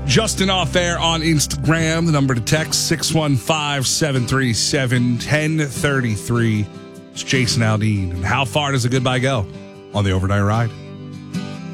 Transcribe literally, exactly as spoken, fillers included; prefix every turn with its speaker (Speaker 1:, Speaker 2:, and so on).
Speaker 1: Justin off air on Instagram. The number to text six one five, seven three seven, one zero three three. It's Jason Aldean. And how far does a goodbye go on the overnight ride?